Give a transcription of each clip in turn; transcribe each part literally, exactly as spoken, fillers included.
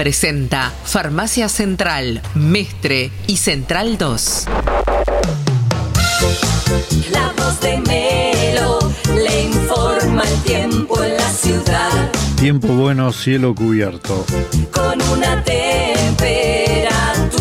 Presenta Farmacia Central, Mestre y Central dos. La voz de Melo le informa el tiempo en la ciudad. Tiempo bueno, cielo cubierto. Con una temperatura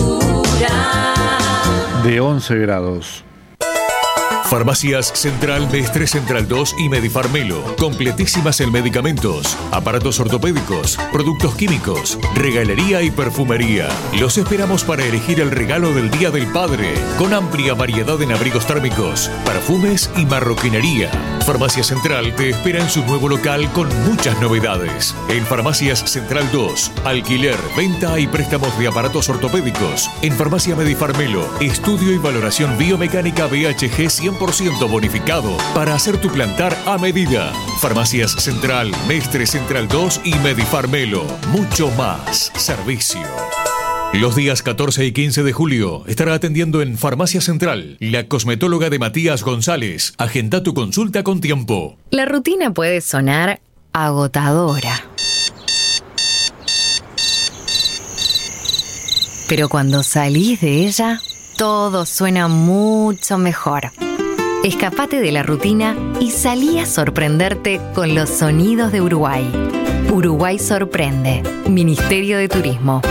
de once grados. Farmacias Central, Mestre, Central dos y Medifarmelo. Completísimas en medicamentos, aparatos ortopédicos, productos químicos, regalería y perfumería. Los esperamos para elegir el regalo del Día del Padre, con amplia variedad en abrigos térmicos, perfumes y marroquinería. Farmacia Central te espera en su nuevo local con muchas novedades. En Farmacias Central dos, alquiler, venta y préstamos de aparatos ortopédicos. En Farmacia Medifarmelo, estudio y valoración biomecánica B H G cien por ciento bonificado para hacer tu plantar a medida. Farmacias Central, Mestre, Central dos y Medifarmelo. Mucho más servicio. Los días catorce y quince de julio estará atendiendo en Farmacia Central la cosmetóloga de Matías González. Agenda tu consulta con tiempo. La rutina puede sonar agotadora. Pero cuando salís de ella, todo suena mucho mejor. Escapate de la rutina y salí a sorprenderte con los sonidos de Uruguay. Uruguay sorprende. Ministerio de Turismo.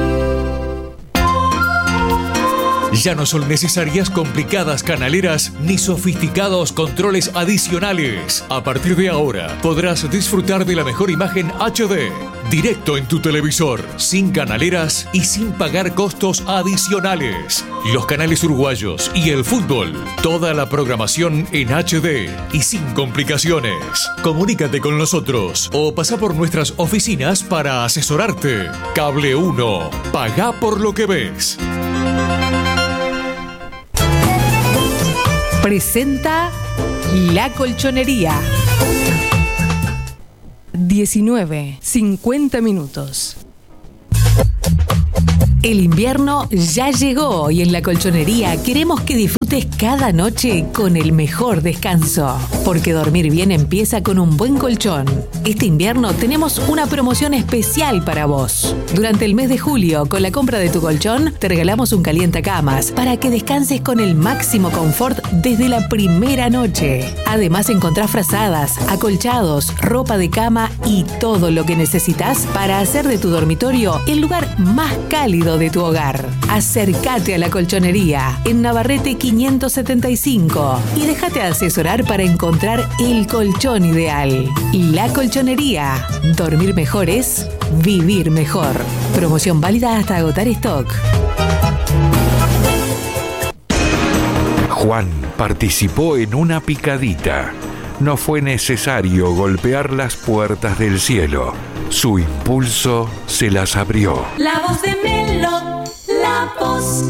Ya no son necesarias complicadas canaleras ni sofisticados controles adicionales. A partir de ahora podrás disfrutar de la mejor imagen H D, directo en tu televisor, sin canaleras y sin pagar costos adicionales. Los canales uruguayos y el fútbol, toda la programación en H D y sin complicaciones. Comunícate con nosotros o pasa por nuestras oficinas para asesorarte. Cable uno, pagá por lo que ves. Presenta La Colchonería. diecinueve, cincuenta minutos. El invierno ya llegó y en La Colchonería queremos que disfrutes cada noche con el mejor descanso. Porque dormir bien empieza con un buen colchón. Este invierno tenemos una promoción especial para vos. Durante el mes de julio, con la compra de tu colchón, te regalamos un calientacamas para que descanses con el máximo confort desde la primera noche. Además encontrás frazadas, acolchados, ropa de cama y todo lo que necesitas para hacer de tu dormitorio el lugar más cálido de tu hogar. Acércate a La Colchonería en Navarrete quinientos setenta y cinco y déjate asesorar para encontrar el colchón ideal. La Colchonería. Dormir mejor es vivir mejor. Promoción válida hasta agotar stock. Juan participó en una picadita. No fue necesario golpear las puertas del cielo. Su impulso se las abrió. La voz de Melo, la voz.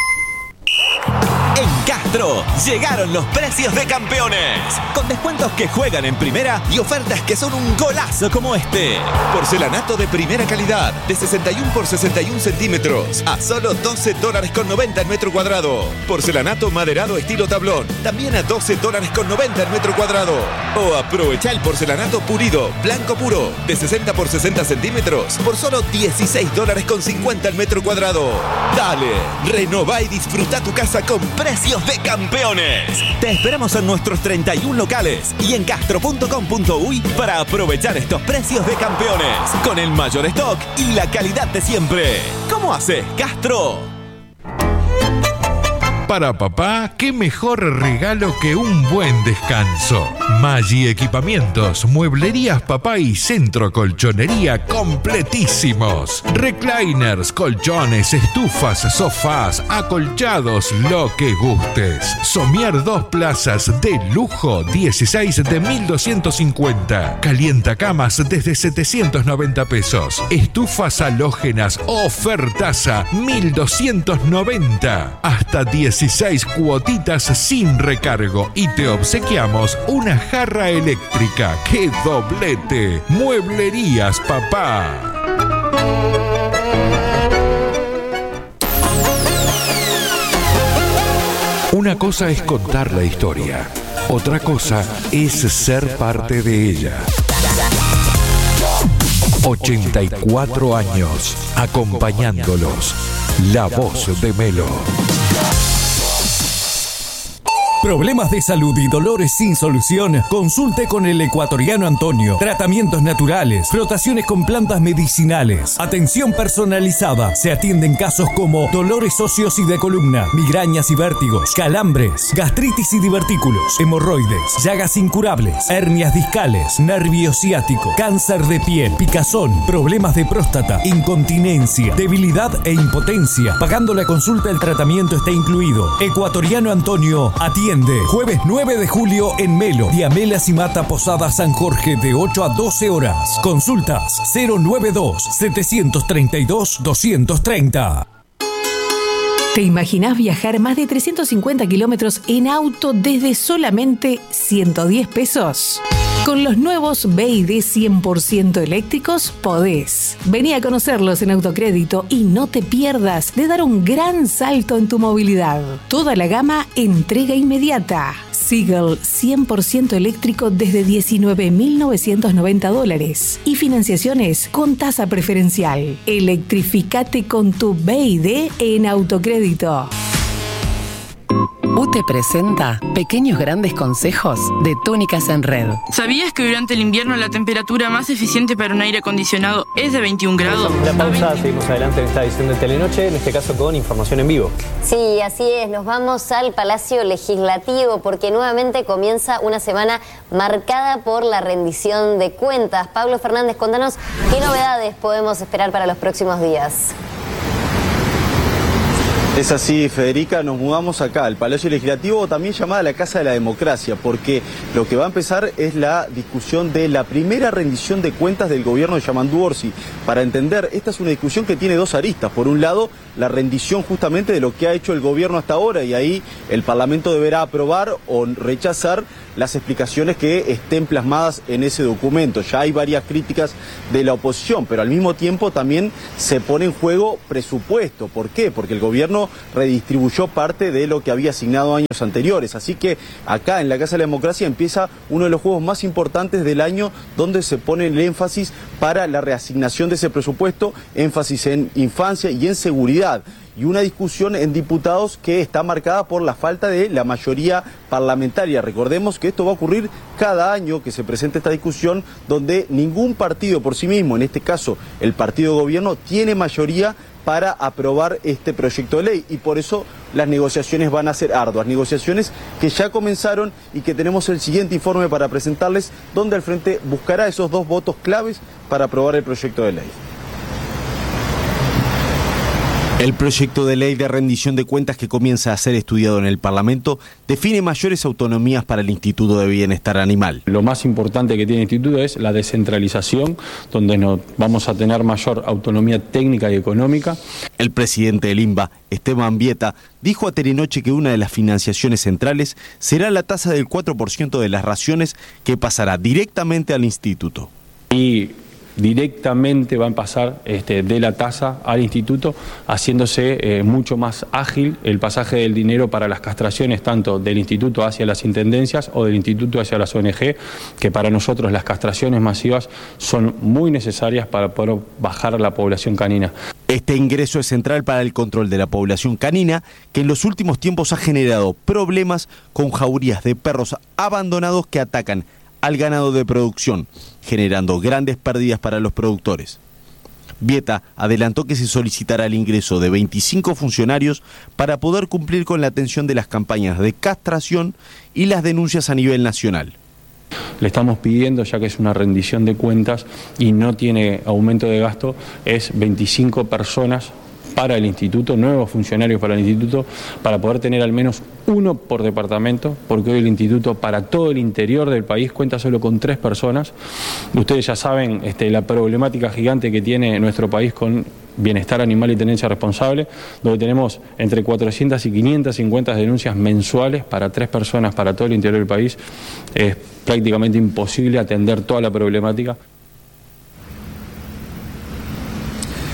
En Castro llegaron los precios de campeones, con descuentos que juegan en primera y ofertas que son un golazo como este. Porcelanato de primera calidad de sesenta y uno por sesenta y uno centímetros a solo doce dólares con noventa el metro cuadrado. Porcelanato maderado estilo tablón también a doce dólares con noventa el metro cuadrado. O aprovecha el porcelanato pulido blanco puro de sesenta por sesenta centímetros por solo dieciséis dólares con cincuenta el metro cuadrado. Dale, renová y disfruta tu casa con precios de campeones. Te esperamos en nuestros treinta y uno locales y en castro punto com punto uy para aprovechar estos precios de campeones con el mayor stock y la calidad de siempre. ¿Cómo haces, Castro? Para papá, qué mejor regalo que un buen descanso. Maggi Equipamientos, Mueblerías Papá y Centro Colchonería completísimos. Recliners, colchones, estufas, sofás, acolchados, lo que gustes. Somier dos plazas de lujo, dieciséis de mil doscientos cincuenta. Calientacamas desde setecientos noventa pesos. Estufas halógenas, ofertaza, mil doscientos noventa. Hasta dieciséis cuotitas sin recargo y te obsequiamos una jarra eléctrica. ¡Qué doblete! Mueblerías Papá. Una cosa es contar la historia, otra cosa es ser parte de ella. ochenta y cuatro años acompañándolos. La voz de Melo. ¿Problemas de salud y dolores sin solución? Consulte con el ecuatoriano Antonio. Tratamientos naturales, frotaciones con plantas medicinales, atención personalizada. Se atienden casos como dolores óseos y de columna, migrañas y vértigos, calambres, gastritis y divertículos, hemorroides, llagas incurables, hernias discales, nervio ciático, cáncer de piel, picazón, problemas de próstata, incontinencia, debilidad e impotencia. Pagando la consulta, el tratamiento está incluido. Ecuatoriano Antonio atiende jueves nueve de julio en Melo, Diamela Cimata Posada San Jorge, de ocho a doce horas. Consultas cero noventa y dos, setecientos treinta y dos, doscientos treinta. ¿Te imaginás viajar más de trescientos cincuenta kilómetros en auto desde solamente ciento diez pesos? Con los nuevos B Y D cien por ciento eléctricos podés. Vení a conocerlos en Autocrédito y no te pierdas de dar un gran salto en tu movilidad. Toda la gama entrega inmediata. Seagull cien por ciento eléctrico desde diecinueve mil novecientos noventa dólares y financiaciones con tasa preferencial. Electrificate con tu B Y D en Autocrédito. U T E presenta Pequeños Grandes Consejos de Túnicas en Red. ¿Sabías que durante el invierno la temperatura más eficiente para un aire acondicionado es de veintiún grados? La pausa, seguimos adelante en esta edición de Telenoche, en este caso con información en vivo. Sí, así es, nos vamos al Palacio Legislativo porque nuevamente comienza una semana marcada por la rendición de cuentas. Pablo Fernández, contanos qué novedades podemos esperar para los próximos días. Es así, Federica, nos mudamos acá al Palacio Legislativo, también llamada la Casa de la Democracia, porque lo que va a empezar es la discusión de la primera rendición de cuentas del gobierno de Yamandu Orsi. Para entender, esta es una discusión que tiene dos aristas. Por un lado, la rendición justamente de lo que ha hecho el gobierno hasta ahora, y ahí el Parlamento deberá aprobar o rechazar las explicaciones que estén plasmadas en ese documento. Ya hay varias críticas de la oposición, pero al mismo tiempo también se pone en juego presupuesto. ¿Por qué? Porque el gobierno redistribuyó parte de lo que había asignado años anteriores. Así que acá en la Casa de la Democracia empieza uno de los juegos más importantes del año, donde se pone el énfasis para la reasignación de ese presupuesto, énfasis en infancia y en seguridad. Y una discusión en diputados que está marcada por la falta de la mayoría parlamentaria. Recordemos que esto va a ocurrir cada año que se presente esta discusión, donde ningún partido por sí mismo, en este caso el partido de gobierno, tiene mayoría para aprobar este proyecto de ley, y por eso las negociaciones van a ser arduas, negociaciones que ya comenzaron y que tenemos el siguiente informe para presentarles, donde el Frente buscará esos dos votos claves para aprobar el proyecto de ley. El proyecto de ley de rendición de cuentas que comienza a ser estudiado en el Parlamento define mayores autonomías para el Instituto de Bienestar Animal. Lo más importante que tiene el Instituto es la descentralización, donde nos vamos a tener mayor autonomía técnica y económica. El presidente del INBA, Esteban Vieta, dijo a Telenoche que una de las financiaciones centrales será la tasa del cuatro por ciento de las raciones, que pasará directamente al Instituto. Y directamente van a pasar este, de la tasa al instituto, haciéndose eh, mucho más ágil el pasaje del dinero para las castraciones, tanto del instituto hacia las intendencias o del instituto hacia las O N G, que para nosotros las castraciones masivas son muy necesarias para poder bajar la población canina. Este ingreso es central para el control de la población canina, que en los últimos tiempos ha generado problemas con jaurías de perros abandonados que atacan al ganado de producción, generando grandes pérdidas para los productores. Vieta adelantó que se solicitará el ingreso de veinticinco funcionarios para poder cumplir con la atención de las campañas de castración y las denuncias a nivel nacional. Le estamos pidiendo, ya que es una rendición de cuentas y no tiene aumento de gasto, es veinticinco personas para el instituto, nuevos funcionarios para el instituto, para poder tener al menos uno por departamento, porque hoy el instituto para todo el interior del país cuenta solo con tres personas. Ustedes ya saben este, la problemática gigante que tiene nuestro país con bienestar animal y tenencia responsable, donde tenemos entre cuatrocientas y quinientas cincuenta denuncias mensuales para tres personas para todo el interior del país. Es prácticamente imposible atender toda la problemática.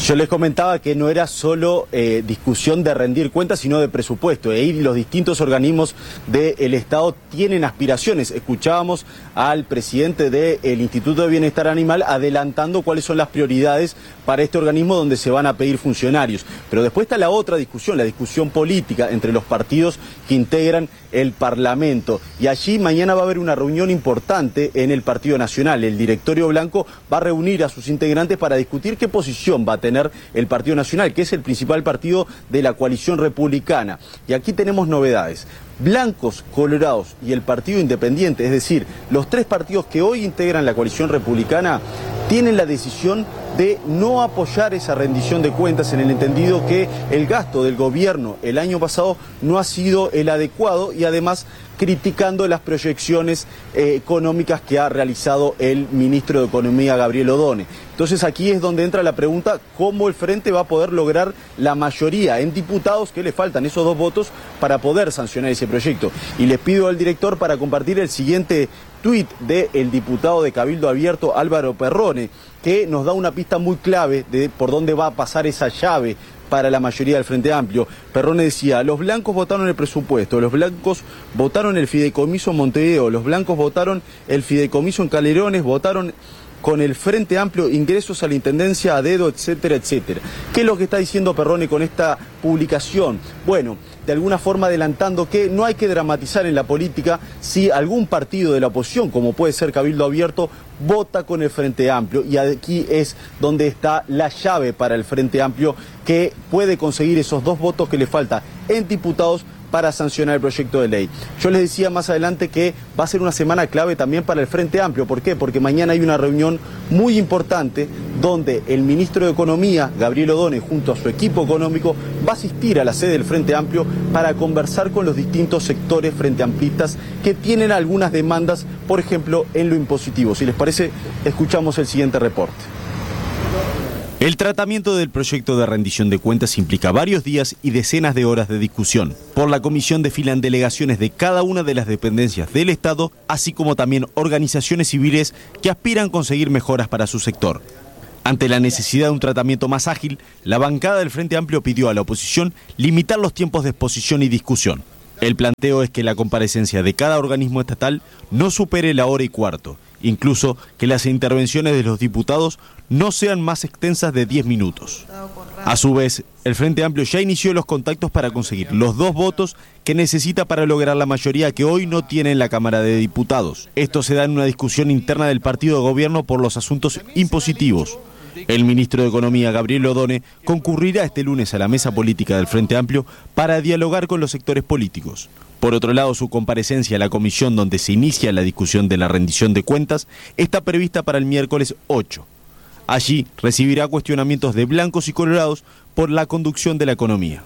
Yo les comentaba que no era solo eh, discusión de rendir cuentas, sino de presupuesto. E los distintos organismos del Estado tienen aspiraciones. Escuchábamos al presidente del Instituto de Bienestar Animal adelantando cuáles son las prioridades para este organismo donde se van a pedir funcionarios. Pero después está la otra discusión, la discusión política entre los partidos que integran el Parlamento. Y allí mañana va a haber una reunión importante en el Partido Nacional. El directorio blanco va a reunir a sus integrantes para discutir qué posición va a tener el Partido Nacional, que es el principal partido de la coalición republicana. Y aquí tenemos novedades. Blancos, Colorados y el Partido Independiente, es decir, los tres partidos que hoy integran la coalición republicana, tienen la decisión de no apoyar esa rendición de cuentas en el entendido que el gasto del gobierno el año pasado no ha sido el adecuado y además criticando las proyecciones eh, económicas que ha realizado el ministro de Economía, Gabriel Odone. Entonces aquí es donde entra la pregunta, ¿cómo el Frente va a poder lograr la mayoría en diputados, que le faltan esos dos votos para poder sancionar ese proyecto? Y les pido al director para compartir el siguiente tuit del diputado de Cabildo Abierto, Álvaro Perrone, que nos da una pista muy clave de por dónde va a pasar esa llave para la mayoría del Frente Amplio. Perrone decía, los blancos votaron el presupuesto, los blancos votaron el fideicomiso en Montevideo, los blancos votaron el fideicomiso en Calerones, votaron con el Frente Amplio ingresos a la Intendencia a dedo, etcétera, etcétera. ¿Qué es lo que está diciendo Perrone con esta publicación? Bueno, de alguna forma adelantando que no hay que dramatizar en la política si algún partido de la oposición, como puede ser Cabildo Abierto, vota con el Frente Amplio. Y aquí es donde está la llave para el Frente Amplio, que puede conseguir esos dos votos que le falta en diputados para sancionar el proyecto de ley. Yo les decía más adelante que va a ser una semana clave también para el Frente Amplio. ¿Por qué? Porque mañana hay una reunión muy importante donde el ministro de Economía, Gabriel Odone, junto a su equipo económico, va a asistir a la sede del Frente Amplio para conversar con los distintos sectores frenteamplistas que tienen algunas demandas, por ejemplo, en lo impositivo. Si les parece, escuchamos el siguiente reporte. El tratamiento del proyecto de rendición de cuentas implica varios días y decenas de horas de discusión. Por la comisión desfilan delegaciones de cada una de las dependencias del Estado, así como también organizaciones civiles que aspiran a conseguir mejoras para su sector. Ante la necesidad de un tratamiento más ágil, la bancada del Frente Amplio pidió a la oposición limitar los tiempos de exposición y discusión. El planteo es que la comparecencia de cada organismo estatal no supere la hora y cuarto, incluso que las intervenciones de los diputados no sean más extensas de diez minutos. A su vez, el Frente Amplio ya inició los contactos para conseguir los dos votos que necesita para lograr la mayoría que hoy no tiene en la Cámara de Diputados. Esto se da en una discusión interna del partido de gobierno por los asuntos impositivos. El ministro de Economía, Gabriel Odone, concurrirá este lunes a la mesa política del Frente Amplio para dialogar con los sectores políticos. Por otro lado, su comparecencia a la comisión donde se inicia la discusión de la rendición de cuentas está prevista para el miércoles ocho. Allí recibirá cuestionamientos de blancos y colorados por la conducción de la economía.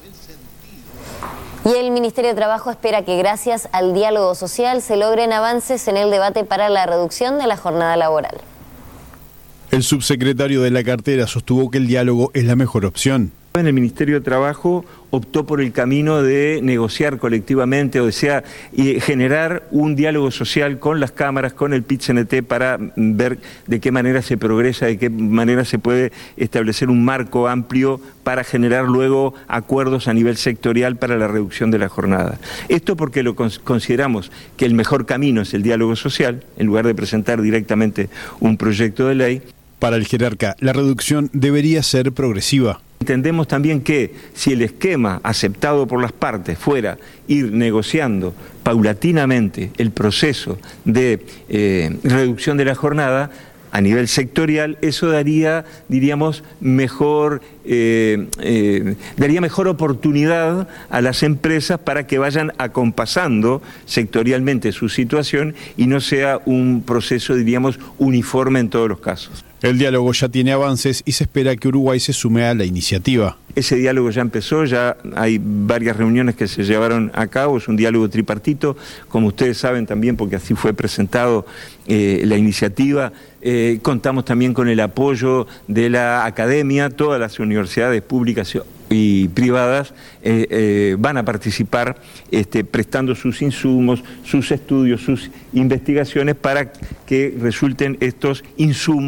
Y el Ministerio de Trabajo espera que gracias al diálogo social se logren avances en el debate para la reducción de la jornada laboral. El subsecretario de la cartera sostuvo que el diálogo es la mejor opción. En el Ministerio de Trabajo optó por el camino de negociar colectivamente, o sea, y generar un diálogo social con las cámaras, con el P I T C N T, para ver de qué manera se progresa, de qué manera se puede establecer un marco amplio para generar luego acuerdos a nivel sectorial para la reducción de la jornada. Esto porque lo consideramos que el mejor camino es el diálogo social, en lugar de presentar directamente un proyecto de ley. Para el jerarca, la reducción debería ser progresiva. Entendemos también que si el esquema aceptado por las partes fuera ir negociando paulatinamente el proceso de eh, reducción de la jornada a nivel sectorial, eso daría, diríamos, mejor, eh, eh, daría mejor oportunidad a las empresas para que vayan acompasando sectorialmente su situación y no sea un proceso, diríamos, uniforme en todos los casos. El diálogo ya tiene avances y se espera que Uruguay se sume a la iniciativa. Ese diálogo ya empezó, ya hay varias reuniones que se llevaron a cabo, es un diálogo tripartito, como ustedes saben también, porque así fue presentado eh, la iniciativa. Eh, contamos también con el apoyo de la academia, todas las universidades públicas y privadas eh, eh, van a participar este, prestando sus insumos, sus estudios, sus investigaciones para que resulten estos insumos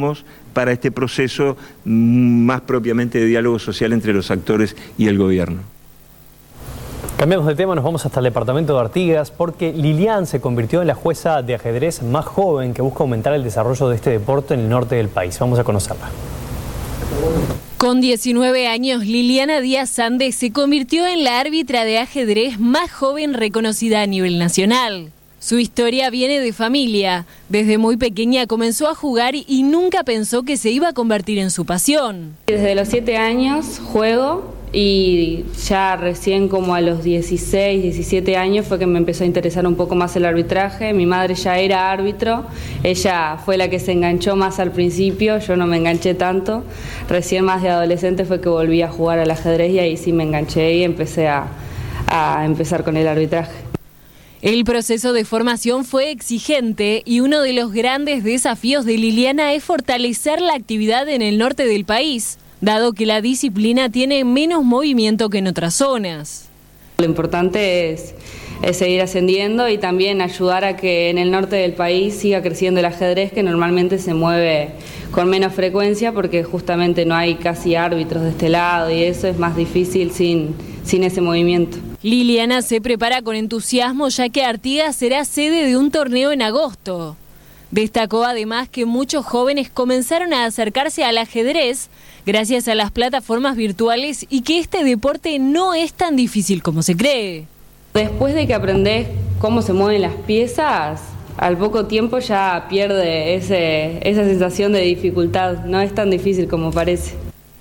para este proceso más propiamente de diálogo social entre los actores y el gobierno. Cambiamos de tema, nos vamos hasta el departamento de Artigas porque Lilian se convirtió en la jueza de ajedrez más joven que busca aumentar el desarrollo de este deporte en el norte del país. Vamos a conocerla. Con diecinueve años, Liliana Díaz Andes se convirtió en la árbitra de ajedrez más joven reconocida a nivel nacional. Su historia viene de familia. Desde muy pequeña comenzó a jugar y nunca pensó que se iba a convertir en su pasión. Desde los siete años juego y ya recién como a los dieciséis, diecisiete años fue que me empezó a interesar un poco más el arbitraje. Mi madre ya era árbitro, ella fue la que se enganchó más al principio, yo no me enganché tanto. Recién más de adolescente fue que volví a jugar al ajedrez y ahí sí me enganché y empecé a, a empezar con el arbitraje. El proceso de formación fue exigente y uno de los grandes desafíos de Liliana es fortalecer la actividad en el norte del país, dado que la disciplina tiene menos movimiento que en otras zonas. Lo importante es, es seguir ascendiendo y también ayudar a que en el norte del país siga creciendo el ajedrez, que normalmente se mueve con menos frecuencia porque justamente no hay casi árbitros de este lado y eso es más difícil sin, sin ese movimiento. Liliana se prepara con entusiasmo ya que Artigas será sede de un torneo en agosto. Destacó además que muchos jóvenes comenzaron a acercarse al ajedrez gracias a las plataformas virtuales y que este deporte no es tan difícil como se cree. Después de que aprendes cómo se mueven las piezas, al poco tiempo ya pierde ese, esa sensación de dificultad, no es tan difícil como parece.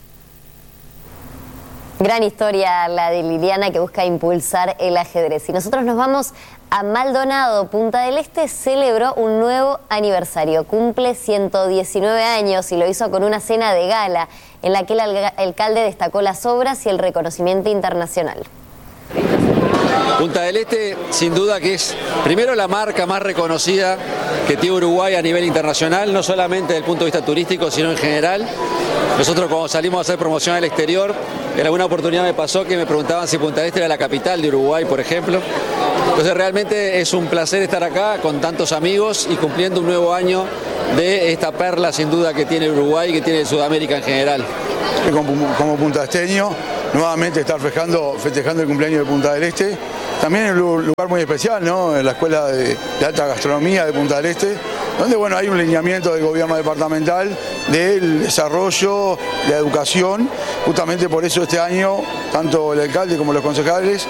Gran historia la de Liliana que busca impulsar el ajedrez. Y nosotros nos vamos a Maldonado. Punta del Este celebró un nuevo aniversario. Cumple ciento diecinueve años y lo hizo con una cena de gala en la que el alcalde destacó las obras y el reconocimiento internacional. Punta del Este, sin duda que es primero la marca más reconocida que tiene Uruguay a nivel internacional, no solamente desde el punto de vista turístico, sino en general. Nosotros cuando salimos a hacer promoción al exterior, en alguna oportunidad me pasó que me preguntaban si Punta del Este era la capital de Uruguay, por ejemplo. Entonces realmente es un placer estar acá con tantos amigos y cumpliendo un nuevo año de esta perla sin duda que tiene Uruguay y que tiene Sudamérica en general. Como, como puntaesteño, nuevamente estar festejando, festejando el cumpleaños de Punta del Este. También es un lugar muy especial, ¿no? En la Escuela de, de Alta Gastronomía de Punta del Este, donde bueno, hay un lineamiento del gobierno departamental del desarrollo, de la educación. Justamente por eso este año, tanto el alcalde como los concejales